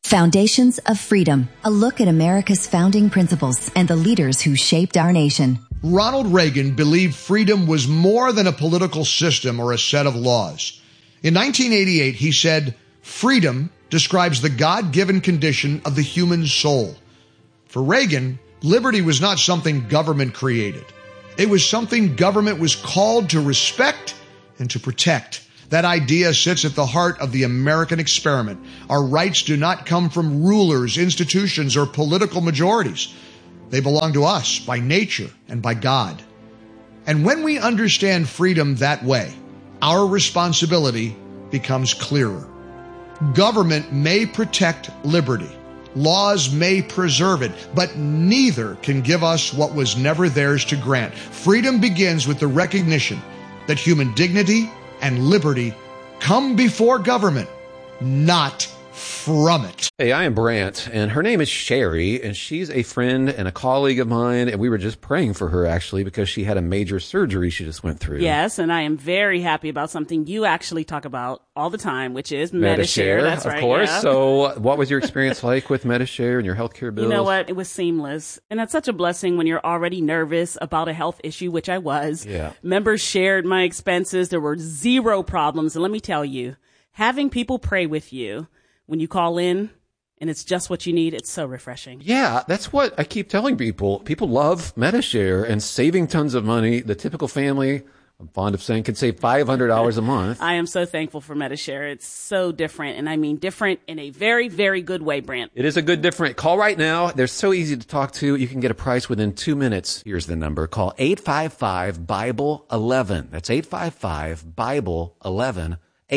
Foundations of Freedom, a look at America's founding principles and the leaders who shaped our nation. Ronald Reagan believed freedom was more than a political system or a set of laws. In 1988, he said, "Freedom describes the God-given condition of the human soul." For Reagan, liberty was not something government created. It was something government was called to respect and to protect. That idea sits at the heart of the American experiment. Our rights do not come from rulers, institutions, or political majorities. They belong to us by nature and by God. And when we understand freedom that way, our responsibility becomes clearer. Government may protect liberty. Laws may preserve it, but neither can give us what was never theirs to grant. Freedom begins with the recognition that human dignity and liberty come before government, not from it. Hey, I am Brant, and her name is Sherry, and she's a friend and a colleague of mine, and we were just praying for her, actually, because she had a major surgery she just went through. Yes, and I am very happy about something you actually talk about all the time, which is Medi-Share. That's right. Of course. Yeah. So what was your experience like with Medi-Share and your healthcare bills? You know what? It was seamless. And that's such a blessing when you're already nervous about a health issue, which I was. Yeah. Members shared my expenses. There were zero problems. And let me tell you, having people pray with you when you call in and it's just what you need, it's so refreshing. Yeah, that's what I keep telling people. People love Medi-Share and saving tons of money. The typical family, I'm fond of saying, can save $500 a month. I am so thankful for Medi-Share. It's so different, and I mean different in a very, very good way, Brant. It is a good different. Call right now. They're so easy to talk to. You can get a price within 2 minutes. Here's the number. Call 855-BIBLE-11. That's 855-BIBLE-11.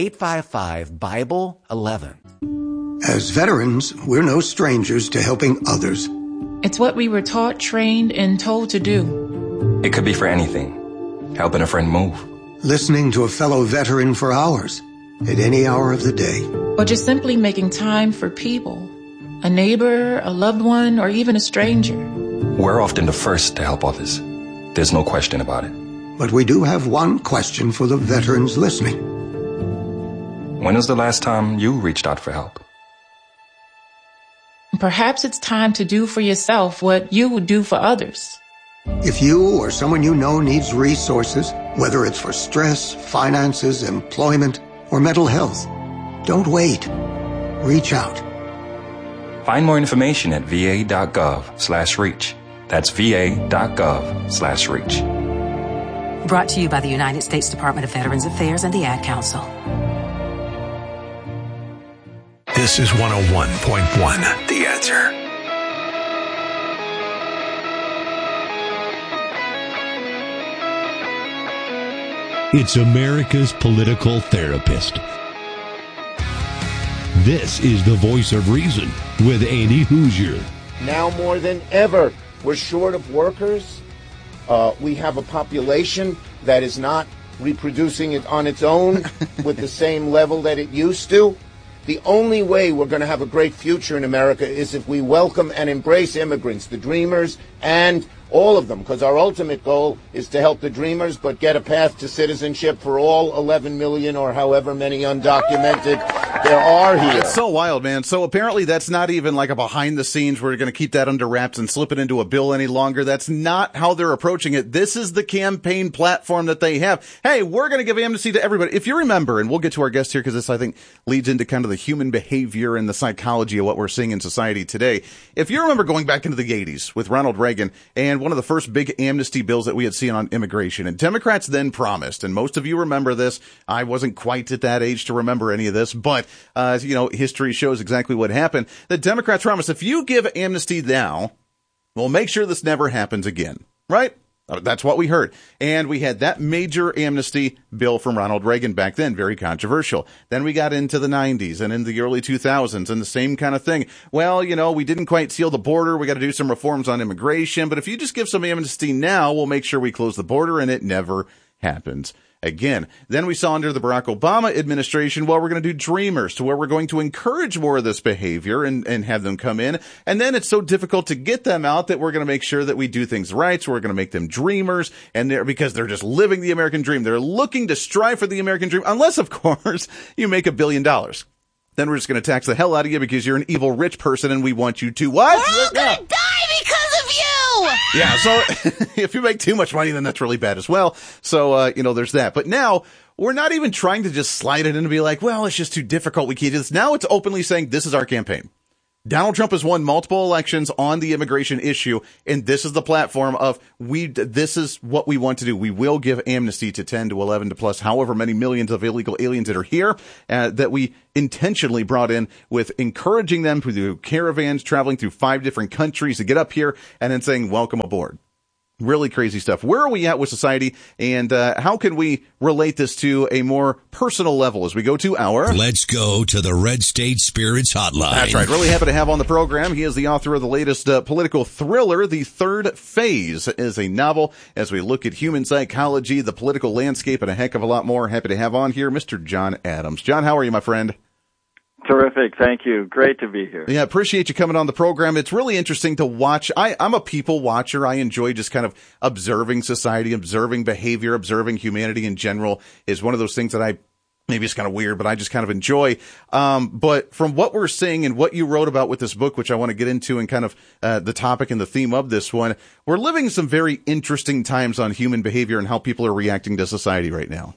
855-BIBLE-11. As veterans, we're no strangers to helping others. It's what we were taught, trained, and told to do. It could be for anything. Helping a friend move. Listening to a fellow veteran for hours, at any hour of the day. Or just simply making time for people. A neighbor, a loved one, or even a stranger. We're often the first to help others. There's no question about it. But we do have one question for the veterans listening. When was the last time you reached out for help? Perhaps it's time to do for yourself what you would do for others. If you or someone you know needs resources, whether it's for stress, finances, employment, or mental health, don't wait. Reach out. Find more information at va.gov/reach. That's va.gov/reach. Brought to you by the United States Department of Veterans Affairs and the Ad Council. This is 101.1, The Answer. It's America's political therapist. This is the voice of reason with Andy Hoosier. Now more than ever, we're short of workers. We have a population that is not reproducing it on its own with the same level that it used to. The only way we're going to have a great future in America is if we welcome and embrace immigrants, the dreamers, and all of them, because our ultimate goal is to help the dreamers, but get a path to citizenship for all 11 million or however many undocumented there are here. It's so wild, man. So apparently that's not even like a behind the scenes. We're going to keep that under wraps and slip it into a bill any longer. That's not how they're approaching it. This is the campaign platform that they have. Hey, we're going to give amnesty to everybody. If you remember, and we'll get to our guest here because this, I think, leads into kind of the human behavior and the psychology of what we're seeing in society today. If you remember going back into the 80s with Ronald Reagan and one of the first big amnesty bills that we had seen on immigration, and Democrats then promised, and most of you remember this. I wasn't quite at that age to remember any of this, but history shows exactly what happened. The Democrats promised, if you give amnesty now, we'll make sure this never happens again. Right? That's what we heard. And we had that major amnesty bill from Ronald Reagan back then, very controversial. Then we got into the 90s and in the early 2000s and the same kind of thing. Well, we didn't quite seal the border. We got to do some reforms on immigration. But if you just give some amnesty now, we'll make sure we close the border, and it never happens again. Then we saw under the Barack Obama administration, we're going to do Dreamers, to where we're going to encourage more of this behavior and have them come in. And then it's so difficult to get them out that we're going to make sure that we do things right. So we're going to make them Dreamers, and because they're just living the American dream. They're looking to strive for the American dream, unless, of course, you make $1 billion. then we're just going to tax the hell out of you because you're an evil rich person and we want you to what? We're all going to die because of you! Yeah, so if you make too much money, then that's really bad as well. So, there's that. But now, we're not even trying to just slide it in and be like, well, it's just too difficult. We can't do this. Now it's openly saying this is our campaign. Donald Trump has won multiple elections on the immigration issue, and this is the platform of this is what we want to do. We will give amnesty to 10 to 11 to plus however many millions of illegal aliens that are here that we intentionally brought in with encouraging them to do caravans traveling through 5 different countries to get up here and then saying, welcome aboard. Really crazy stuff. Where are we at with society, and how can we relate this to a more personal level as we go to our... Let's go to the Red State Spirits Hotline. That's right. Really happy to have on the program. He is the author of the latest political thriller, The Third Phase, is a novel as we look at human psychology, the political landscape, and a heck of a lot more. Happy to have on here Mr. John Adams. John, how are you, my friend? Terrific. Thank you. Great to be here. Yeah, appreciate you coming on the program. It's really interesting to watch. I'm a people watcher. I enjoy just kind of observing society, observing behavior, observing humanity in general is one of those things that maybe it's kind of weird, but I just kind of enjoy. But from what we're seeing and what you wrote about with this book, which I want to get into and kind of the topic and the theme of this one, we're living some very interesting times on human behavior and how people are reacting to society right now.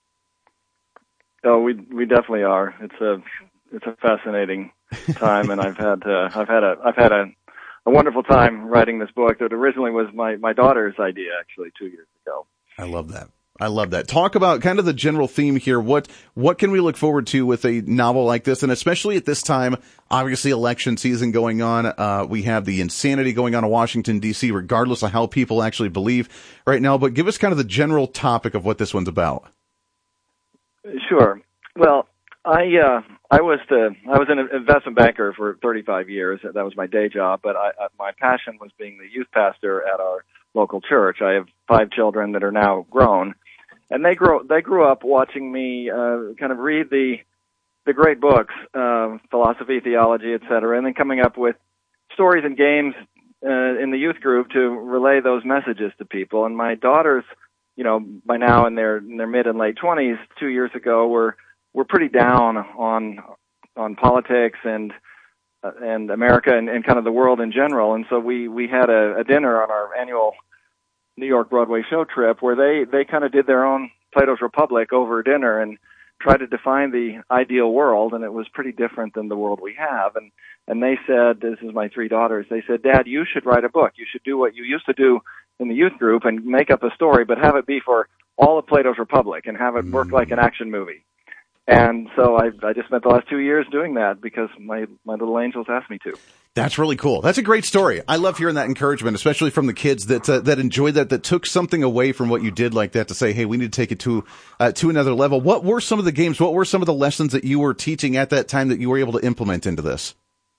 Oh, we definitely are. It's a fascinating time, and I've had a wonderful time writing this book that originally was my daughter's idea, actually 2 years ago. I love that. Talk about kind of the general theme here. What can we look forward to with a novel like this? And especially at this time, obviously election season going on. We have the insanity going on in Washington, D.C., regardless of how people actually believe right now. But give us kind of the general topic of what this one's about. Sure. Well, I was an investment banker for 35 years. That was my day job, but my passion was being the youth pastor at our local church. I have 5 children that are now grown, and they grew up watching me kind of read the great books, philosophy, theology, etc., and then coming up with stories and games in the youth group to relay those messages to people. And my daughters, by now in their mid and late 20s, 2 years ago, were pretty down on politics and America and kind of the world in general. And so we had a dinner on our annual New York Broadway show trip where they kind of did their own Plato's Republic over dinner and tried to define the ideal world, and it was pretty different than the world we have. And they said, this is my 3 daughters, they said, Dad, you should write a book. You should do what you used to do in the youth group and make up a story, but have it be for all of Plato's Republic and have it work like an action movie. And so I just spent the last 2 years doing that because my little angels asked me to. That's really cool. That's a great story. I love hearing that encouragement, especially from the kids that enjoyed that took something away from what you did like that to say, hey, we need to take it to another level. What were some of the games? What were some of the lessons that you were teaching at that time that you were able to implement into this?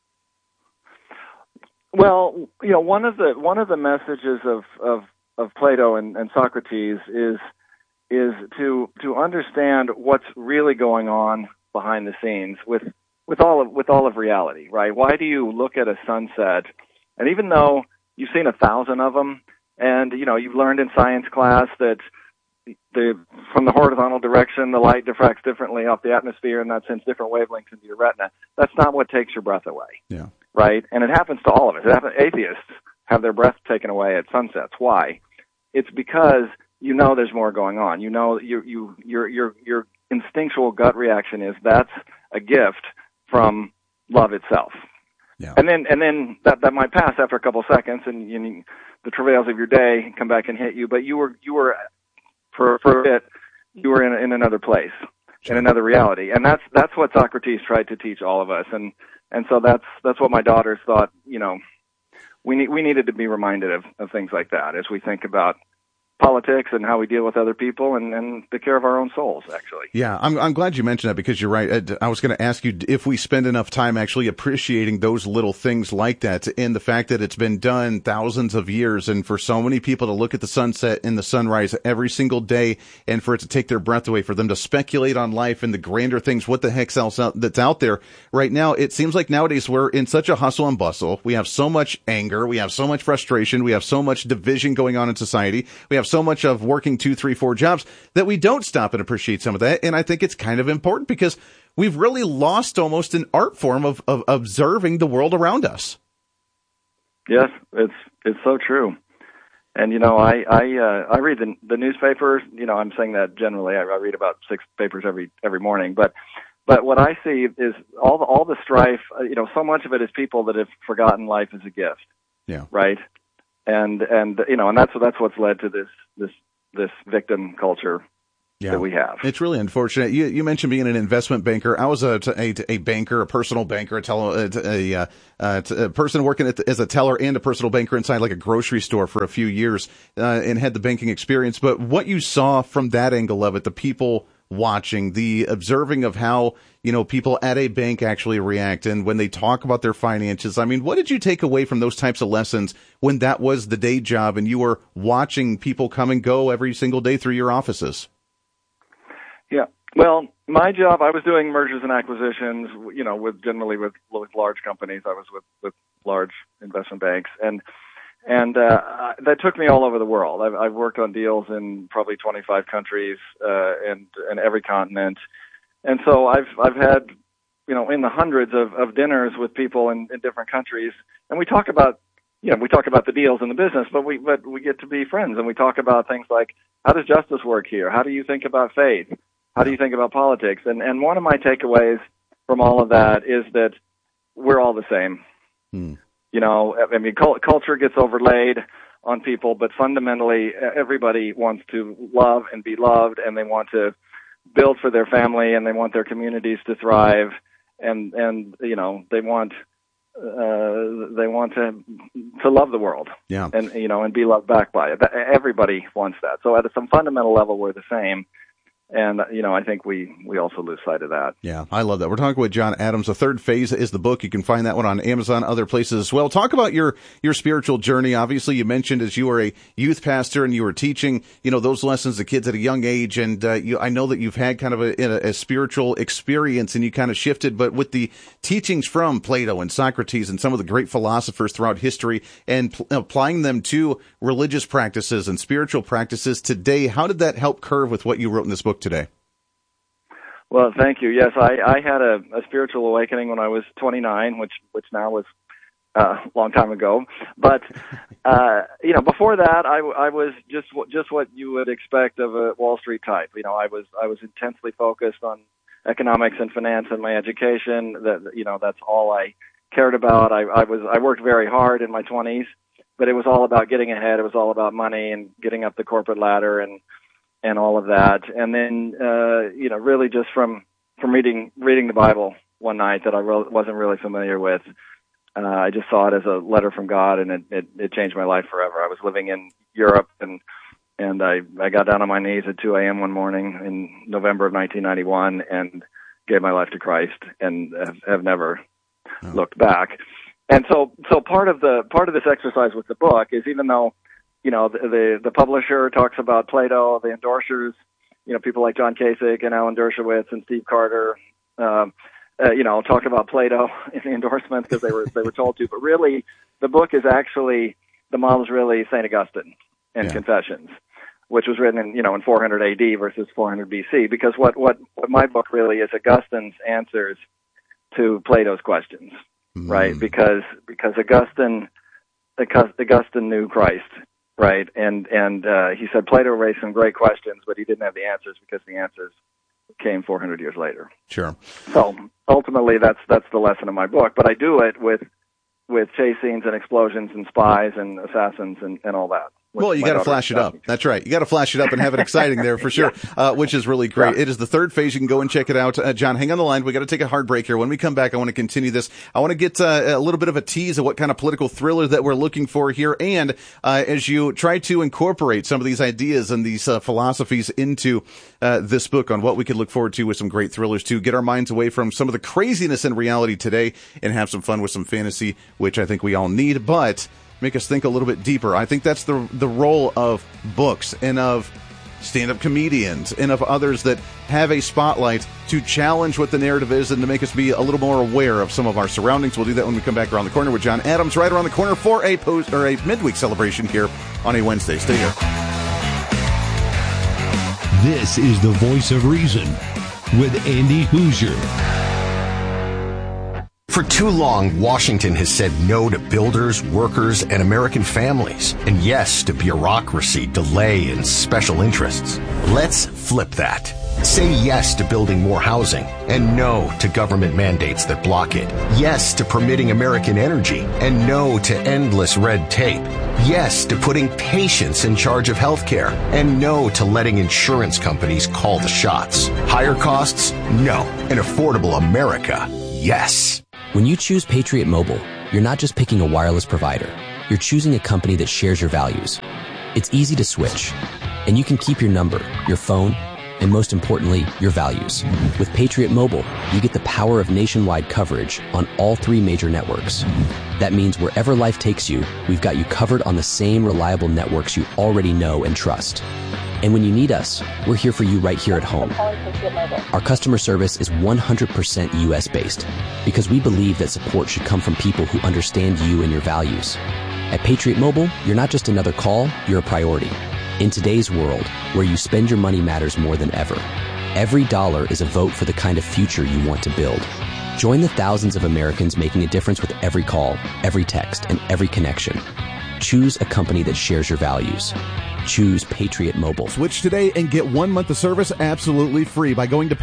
Well, one of the messages of Plato and Socrates is to understand what's really going on behind the scenes with all of reality, right? Why do you look at a sunset, and even though you've seen 1,000 of them, and you've learned in science class that from the horizontal direction the light diffracts differently off the atmosphere, and that sends different wavelengths into your retina. That's not what takes your breath away. Yeah. Right? And it happens to all of us. Atheists have their breath taken away at sunsets. Why? It's because there's more going on. Your instinctual gut reaction is that's a gift from love itself. Yeah. And then that might pass after a couple seconds, and the travails of your day come back and hit you. But you were for a bit you were in another place, in another reality, and that's what Socrates tried to teach all of us. And so that's what my daughters thought. We needed to be reminded of things like that as we think about politics and how we deal with other people and the care of our own souls, actually. Yeah, I'm glad you mentioned that because you're right. I was going to ask you if we spend enough time actually appreciating those little things like that and the fact that it's been done thousands of years, and for so many people to look at the sunset and the sunrise every single day and for it to take their breath away, for them to speculate on life and the grander things, what the heck's else that's out there right now. It seems like nowadays we're in such a hustle and bustle. We have so much anger. We have so much frustration. We have so much division going on in society. We have so much of working 2, 3, 4 jobs that we don't stop and appreciate some of that. And I think it's kind of important because we've really lost almost an art form of observing the world around us. Yes, it's so true. And, I read the newspapers. I'm saying that generally. I read about 6 papers every morning. But what I see is all the strife. So much of it is people that have forgotten life as a gift. Yeah. Right. And that's what's led to this victim culture. Yeah. That we have. It's really unfortunate. You mentioned being an investment banker. I was a banker, a personal banker, a person working as a teller and a personal banker inside like a grocery store for a few years, and had the banking experience. But what you saw from that angle of it, the people watching, the observing of how, people at a bank actually react and when they talk about their finances. I mean, what did you take away from those types of lessons when that was the day job and you were watching people come and go every single day through your offices? Yeah. Well, my job, I was doing mergers and acquisitions, generally with large companies. I was with large investment banks, and that took me all over the world. I've worked on deals in probably 25 countries, and every continent. And so I've had, in the hundreds of dinners with people in different countries, and we talk about the deals in the business, but we get to be friends, and we talk about things like, how does justice work here? How do you think about faith? How do you think about politics? And one of my takeaways from all of that is that we're all the same. Culture gets overlaid on people, but fundamentally everybody wants to love and be loved, and they want to build for their family, and they want their communities to thrive, and they want to love the world. Yeah. And be loved back by it. Everybody wants that. So at some fundamental level, we're the same. And, I think we also lose sight of that. Yeah, I love that. We're talking with John Adams. The Third Phase is the book. You can find that one on Amazon, other places as well. Talk about your spiritual journey. Obviously, you mentioned as you were a youth pastor and you were teaching, those lessons to kids at a young age. And I know that you've had kind of a spiritual experience and you kind of shifted. But with the teachings from Plato and Socrates and some of the great philosophers throughout history and applying them to religious practices and spiritual practices today, how did that help curve with what you wrote in this book today? Well, thank you. Yes, I had a spiritual awakening when I was 29, which now was a long time ago. But before that, I was just what you would expect of a Wall Street type. I was intensely focused on economics and finance and my education. That's all I cared about. I worked very hard in my 20s, but it was all about getting ahead. It was all about money and getting up the corporate ladder and all of that. And then, really just from reading the Bible one night that I wasn't really familiar with, I just saw it as a letter from God, and it changed my life forever. I was living in Europe, and I got down on my knees at 2 a.m. one morning in November of 1991 and gave my life to Christ, and have never looked back. And so part of this exercise with the book is, even though the publisher talks about Plato, the endorsers, people like John Kasich and Alan Dershowitz and Steve Carter, talk about Plato in the endorsements because they were told to. But really, the book is actually, the model is really St. Augustine and Confessions, which was written in 400 AD versus 400 BC. Because what my book really is Augustine's answers to Plato's questions, right? Because Augustine knew Christ. Right, and he said Plato raised some great questions, but he didn't have the answers because the answers came 400 years later. Sure. So ultimately, that's the lesson of my book. But I do it with chase scenes and explosions and spies and assassins and all that. Well, you got to flash it up. That's right. You got to flash it up and have it exciting there for sure, which is really great. Yeah. It is The Third Phase. You can go and check it out. John, hang on the line. We got to take a hard break here. When we come back, I want to continue this. I want to get a little bit of a tease of what kind of political thriller that we're looking for here. And as you try to incorporate some of these ideas and these philosophies into this book on what we could look forward to with some great thrillers to get our minds away from some of the craziness in reality today and have some fun with some fantasy, which I think we all need, but make us think a little bit deeper. I think that's the role of books and of stand-up comedians and of others that have a spotlight to challenge what the narrative is and to make us be a little more aware of some of our surroundings. We'll do that when we come back around the corner with John Adams right around the corner for a midweek celebration here on a Wednesday. Stay here. This is the Voice of Reason with Andy Hoosier. For too long, Washington has said no to builders, workers, and American families, and yes to bureaucracy, delay, and special interests. Let's flip that. Say yes to building more housing, and no to government mandates that block it. Yes to permitting American energy, and no to endless red tape. Yes to putting patients in charge of healthcare, and no to letting insurance companies call the shots. Higher costs? No. An affordable America? Yes. When you choose Patriot Mobile, you're not just picking a wireless provider. You're choosing a company that shares your values. It's easy to switch, and you can keep your number, your phone, and most importantly, your values. With Patriot Mobile, you get the power of nationwide coverage on all 3 major networks. That means wherever life takes you, we've got you covered on the same reliable networks you already know and trust. And when you need us, we're here for you right here at home. Our customer service is 100% U.S. based because we believe that support should come from people who understand you and your values. At Patriot Mobile, you're not just another call, you're a priority. In today's world, where you spend your money matters more than ever, every dollar is a vote for the kind of future you want to build. Join the thousands of Americans making a difference with every call, every text, and every connection. Choose a company that shares your values. Choose Patriot Mobile. Switch today and get 1 month of service absolutely free by going to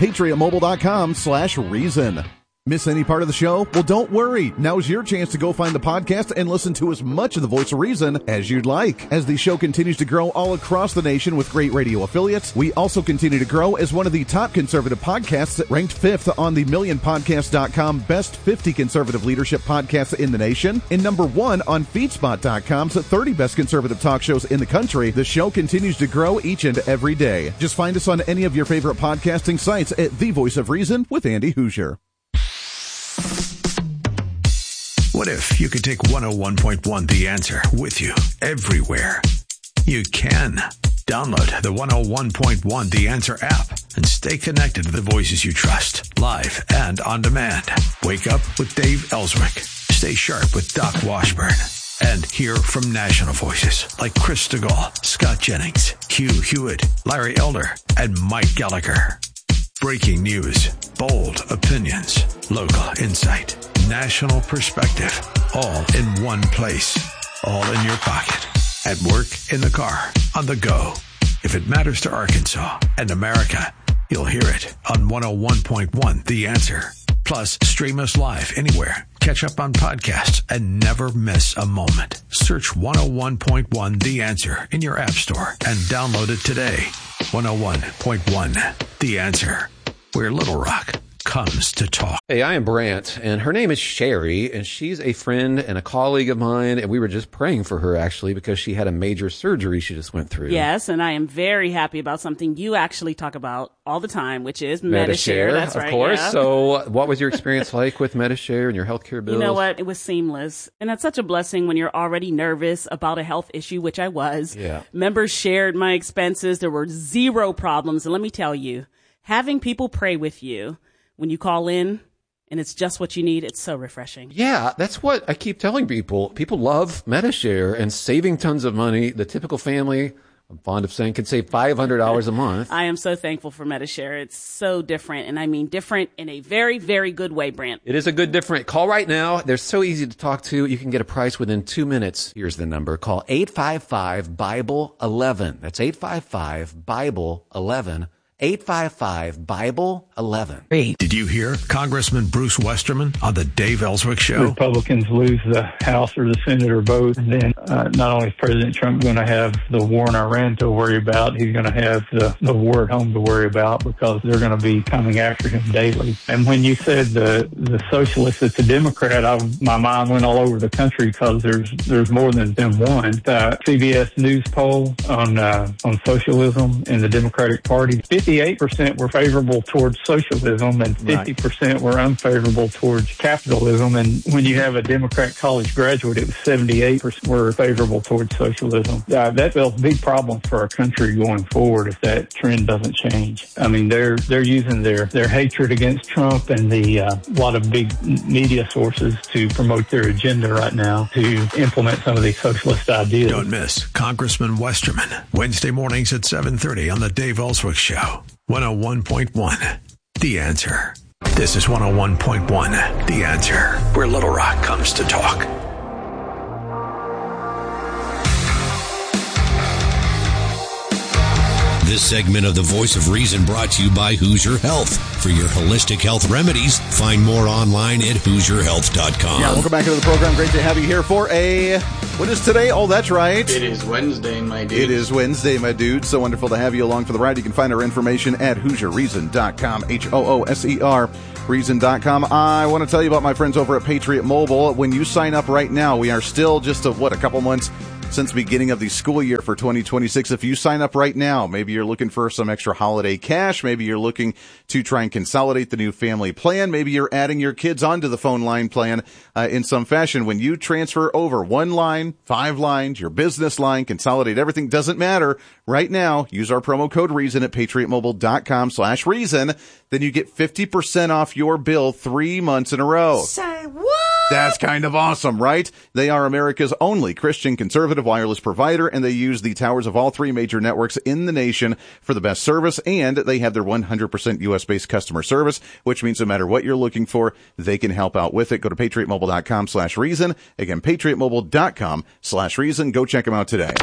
patriotmobile.com/reason. Miss any part of the show? Well, don't worry. Now's your chance to go find the podcast and listen to as much of the Voice of Reason as you'd like. As the show continues to grow all across the nation with great radio affiliates, we also continue to grow as one of the top conservative podcasts, ranked 5th on the MillionPodcast.com Best 50 Conservative Leadership Podcasts in the nation, and number 1 on FeedSpot.com's 30 Best Conservative Talk Shows in the country. The show continues to grow each and every day. Just find us on any of your favorite podcasting sites at The Voice of Reason with Andy Hoosier. What if you could take 101.1 The Answer with you everywhere? You can. Download the 101.1 The Answer app and stay connected to the voices you trust, live and on demand. Wake up with Dave Ellswick. Stay sharp with Doc Washburn. And hear from national voices like Chris Stigall, Scott Jennings, Hugh Hewitt, Larry Elder, and Mike Gallagher. Breaking news, bold opinions, local insight, national perspective, all in one place, all in your pocket, at work, in the car, on the go. If it matters to Arkansas and America, you'll hear it on 101.1 The Answer. Plus, stream us live anywhere. Catch up on podcasts and never miss a moment. Search 101.1 The Answer in your app store and download it today. 101.1 The Answer, where Little Rock comes to talk. Hey, I am Brant, and her name is Sherry, and she's a friend and a colleague of mine, and we were just praying for her, actually, because she had a major surgery she just went through. Yes, and I am very happy about something you actually talk about all the time, which is Medi-Share. That's right, of course. Yeah. So what was your experience like with Medi-Share and your healthcare bills? You know what? It was seamless. And that's such a blessing when you're already nervous about a health issue, which I was. Yeah. Members shared my expenses. There were 0 problems. And let me tell you, having people pray with you when you call in and it's just what you need, it's so refreshing. Yeah, that's what I keep telling people. People love Medi-Share and saving tons of money. The typical family, I'm fond of saying, can save $500 a month. I am so thankful for Medi-Share. It's so different, and I mean different in a very, very good way, Brant. It is a good different. Call right now. They're so easy to talk to. You can get a price within 2 minutes. Here's the number. Call 855-BIBLE-11. That's 855-BIBLE-11. 855-BIBLE-11. Did you hear Congressman Bruce Westerman on the Dave Ellswick Show? Republicans lose the House or the Senate or both, and then not only is President Trump going to have the war in Iran to worry about, he's going to have the war at home to worry about, because they're going to be coming after him daily. And when you said the socialist that's a Democrat, my mind went all over the country, because there's more than one. CBS News poll on socialism in the Democratic Party, 58% were favorable towards socialism and 50% were unfavorable towards capitalism. And when you have a Democrat college graduate, it was 78% were favorable towards socialism. That spells big problems for our country going forward if that trend doesn't change. I mean, they're using their hatred against Trump and the lot of big media sources to promote their agenda right now to implement some of these socialist ideas. Don't miss Congressman Westerman, Wednesday mornings at 7:30 on the Dave Ellswick Show. 101.1 The Answer. This is 101.1 The Answer, where Little Rock comes to talk. This segment of The Voice of Reason brought to you by Hoosier Health. For your holistic health remedies, find more online at HoosierHealth.com. Yeah, welcome back into the program. Great to have you here for what is today? Oh, that's right. It is Wednesday, my dude. It is Wednesday, my dude. So wonderful to have you along for the ride. You can find our information at HoosierReason.com, HOOSER Reason.com. I want to tell you about my friends over at Patriot Mobile. When you sign up right now, we are still just a couple months since the beginning of the school year for 2026. If you sign up right now, maybe you're looking for some extra holiday cash. Maybe you're looking to try and consolidate the new family plan. Maybe you're adding your kids onto the phone line plan in some fashion. When you transfer over one line, 5 lines, your business line, consolidate everything, doesn't matter. Right now, use our promo code REASON at patriotmobile.com/reason. Then you get 50% off your bill 3 months in a row. Say what? That's kind of awesome, right? They are America's only Christian conservative wireless provider, and they use the towers of all 3 major networks in the nation for the best service, and they have their 100% U.S.-based customer service, which means no matter what you're looking for, they can help out with it. Go to patriotmobile.com/reason. Again, patriotmobile.com/reason. Go check them out today.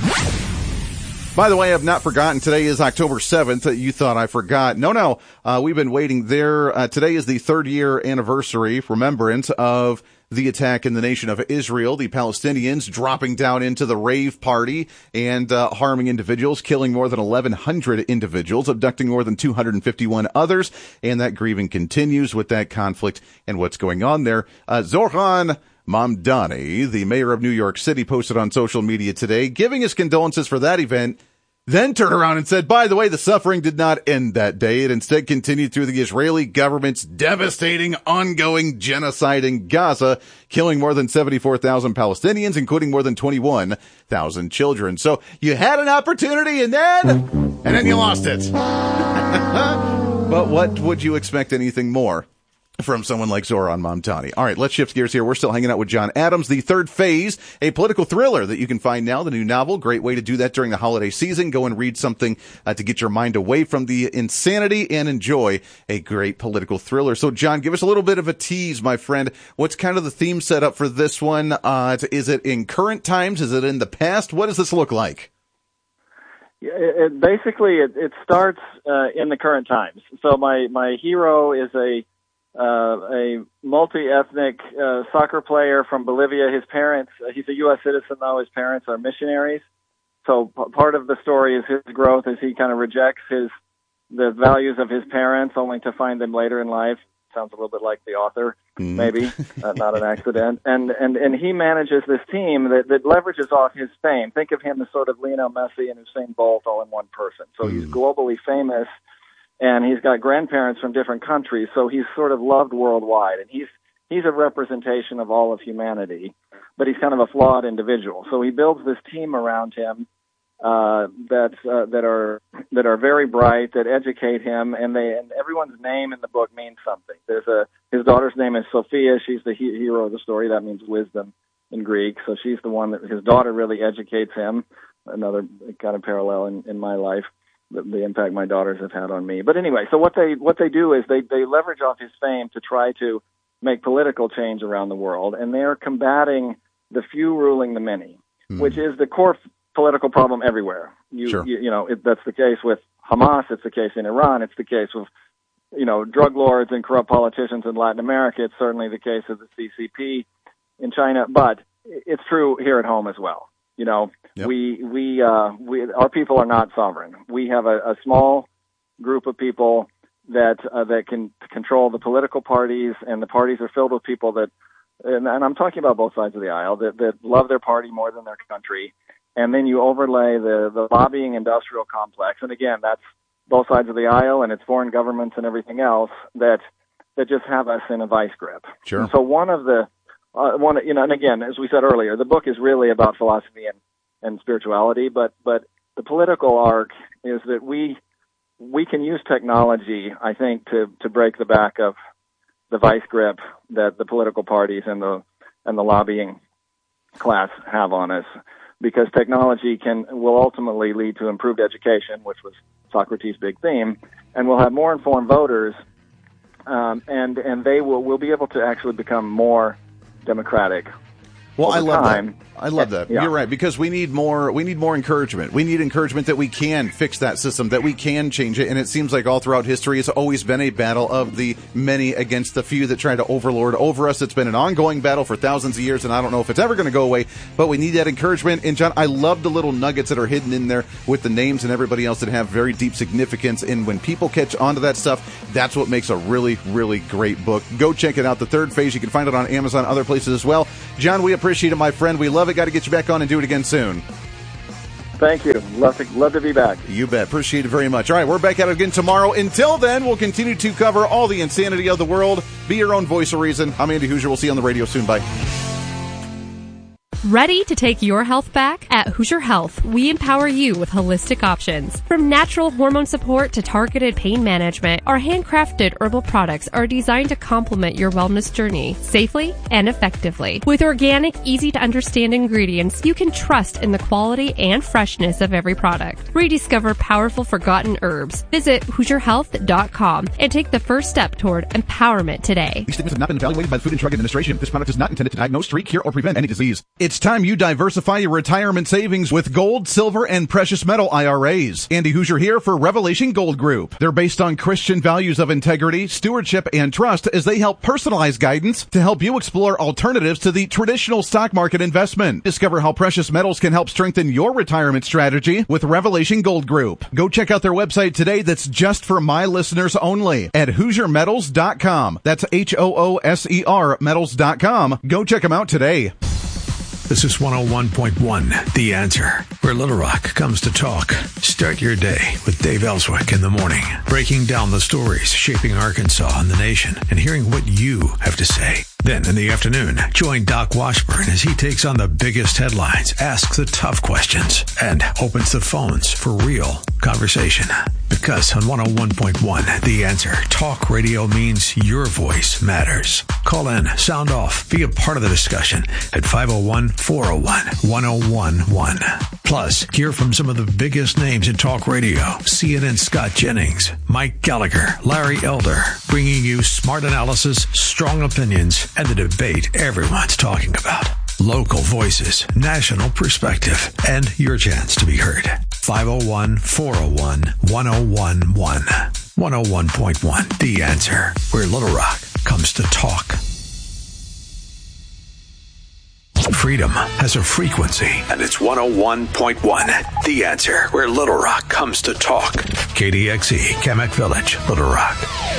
By the way, I've not forgotten, today is October 7th. You thought I forgot. No. We've been waiting there. Today is the 3rd year anniversary, remembrance of the attack in the nation of Israel, the Palestinians dropping down into the rave party and harming individuals, killing more than 1,100 individuals, abducting more than 251 others, and that grieving continues with that conflict and what's going on there. Zohran Mamdani, the mayor of New York City, posted on social media today, giving his condolences for that event, then turned around and said, by the way, the suffering did not end that day. It instead continued through the Israeli government's devastating, ongoing genocide in Gaza, killing more than 74,000 Palestinians, including more than 21,000 children. So you had an opportunity and then you lost it. But what would you expect anything more from someone like Zohran Mamdani? All right, let's shift gears here. We're still hanging out with John Adams. The Third Phase, a political thriller that you can find now, the new novel. Great way to do that during the holiday season. Go and read something to get your mind away from the insanity and enjoy a great political thriller. So, John, give us a little bit of a tease, my friend. What's kind of the theme set up for this one? Is it in current times? Is it in the past? What does this look like? Basically, it starts in the current times. So my hero is a multi-ethnic soccer player from Bolivia. His parents, he's a U.S. citizen, though. His parents are missionaries. So part of the story is his growth as he kind of rejects the values of his parents, only to find them later in life. Sounds a little bit like the author, maybe, not an accident. And he manages this team that leverages off his fame. Think of him as sort of Lionel Messi and Usain Bolt all in one person. So he's globally famous, and he's got grandparents from different countries, so he's sort of loved worldwide. And he's a representation of all of humanity, but he's kind of a flawed individual. So he builds this team around him that are very bright, that educate him, and everyone's name in the book means something. His daughter's name is Sophia. She's the hero of the story. That means wisdom in Greek. So she's the one that his daughter really educates him. Another kind of parallel in my life, the impact my daughters have had on me. But anyway, so what they do is they leverage off his fame to try to make political change around the world, and they're combating the few ruling the many, which is the core political problem everywhere. That's the case with Hamas. It's the case in Iran. It's the case with, drug lords and corrupt politicians in Latin America. It's certainly the case of the CCP in China, but it's true here at home as well. Yep. Our people are not sovereign. We have a small group of people that can control the political parties, and the parties are filled with people that, and I'm talking about both sides of the aisle, that love their party more than their country. And then you overlay the lobbying industrial complex. And again, that's both sides of the aisle, and it's foreign governments and everything else that just have us in a vice grip. Sure. And so and again, as we said earlier, the book is really about philosophy and spirituality, but the political arc is that we can use technology, I think, to break the back of the vice grip that the political parties and the lobbying class have on us. Because technology will ultimately lead to improved education, which was Socrates' big theme, and we'll have more informed voters and they will be able to actually become more democratic. Well, I love time. that. I love that. Yeah. You're right, because we need more encouragement. We need encouragement that we can fix that system, that we can change it. And it seems like all throughout history, it's always been a battle of the many against the few that try to overlord over us. It's been an ongoing battle for thousands of years, and I don't know if it's ever going to go away, but we need that encouragement. And John, I love the little nuggets that are hidden in there with the names and everybody else that have very deep significance. And when people catch on to that stuff, that's what makes a really, really great book. Go check it out. The Third Phase. You can find it on Amazon, other places as well. John, we appreciate it, my friend. We love it. Got to get you back on and do it again soon. Thank you. Love to be back. You bet. Appreciate it very much. All right, we're back at it again tomorrow. Until then, we'll continue to cover all the insanity of the world. Be your own voice of reason. I'm Andy Hoosier. We'll see you on the radio soon. Bye. Ready to take your health back? At Hoosier Health, we empower you with holistic options. From natural hormone support to targeted pain management, our handcrafted herbal products are designed to complement your wellness journey safely and effectively. With organic, easy-to-understand ingredients, you can trust in the quality and freshness of every product. Rediscover powerful forgotten herbs. Visit HoosierHealth.com and take the first step toward empowerment today. These statements have not been evaluated by the Food and Drug Administration. This product is not intended to diagnose, treat, cure, or prevent any disease. It's time you diversify your retirement savings with gold, silver, and precious metal IRAs. Andy Hoosier here for Revelation Gold Group. They're based on Christian values of integrity, stewardship, and trust as they help personalize guidance to help you explore alternatives to the traditional stock market investment. Discover how precious metals can help strengthen your retirement strategy with Revelation Gold Group. Go check out their website today that's just for my listeners only at HoosierMetals.com. That's HOOSER metals.com. Go check them out today. This is 101.1, The Answer, where Little Rock comes to talk. Start your day with Dave Ellswick in the morning, breaking down the stories shaping Arkansas and the nation and hearing what you have to say. Then in the afternoon, join Doc Washburn as he takes on the biggest headlines, asks the tough questions, and opens the phones for real conversation. Because on 101.1, The Answer, talk radio means your voice matters. Call in, sound off, be a part of the discussion at 501-401-1011. Plus, hear from some of the biggest names in talk radio. CNN Scott Jennings, Mike Gallagher, Larry Elder, bringing you smart analysis, strong opinions, and the debate everyone's talking about. Local voices, national perspective, and your chance to be heard. 501-401-1011. 101.1, The Answer, where Little Rock comes to talk. Freedom has a frequency, and it's 101.1, The Answer, where Little Rock comes to talk. KDXE, Kamek Village, Little Rock.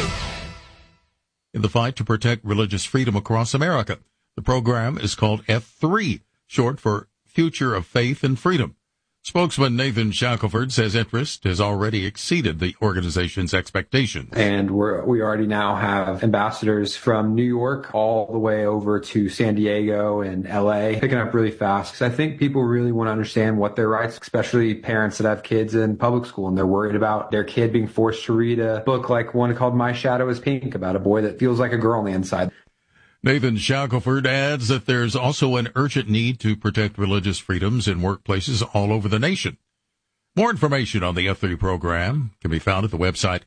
In the fight to protect religious freedom across America, the program is called F3, short for Future of Faith and Freedom. Spokesman Nathan Shackelford says interest has already exceeded the organization's expectations. And we already now have ambassadors from New York all the way over to San Diego and LA, picking up really fast because I think people really want to understand what their rights, especially parents that have kids in public school and they're worried about their kid being forced to read a book like one called My Shadow is Pink about a boy that feels like a girl on the inside. Nathan Shackelford adds that there's also an urgent need to protect religious freedoms in workplaces all over the nation. More information on the F3 program can be found at the website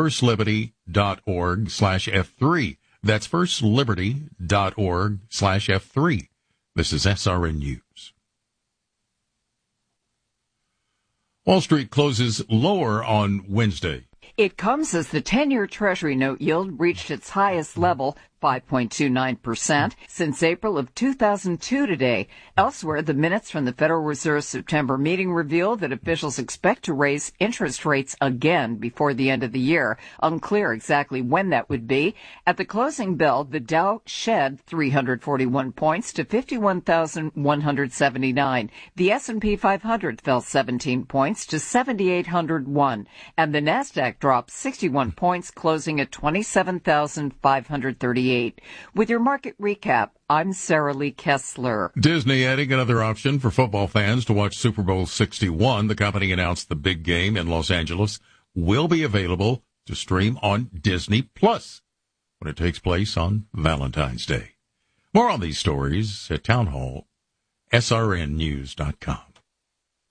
firstliberty.org/F3. That's firstliberty.org/F3. This is SRN News. Wall Street closes lower on Wednesday. It comes as the 10-year Treasury note yield reached its highest level, 5.29%, since April of 2002 today. Elsewhere, the minutes from the Federal Reserve's September meeting reveal that officials expect to raise interest rates again before the end of the year. Unclear exactly when that would be. At the closing bell, the Dow shed 341 points to 51,179. The S&P 500 fell 17 points to 7,801. And the Nasdaq dropped 61 points, closing at 27,538. With your market recap, I'm Sarah Lee Kessler. Disney adding another option for football fans to watch Super Bowl 61. The company announced the big game in Los Angeles will be available to stream on Disney Plus when it takes place on Valentine's Day. More on these stories at townhall.srnnews.com.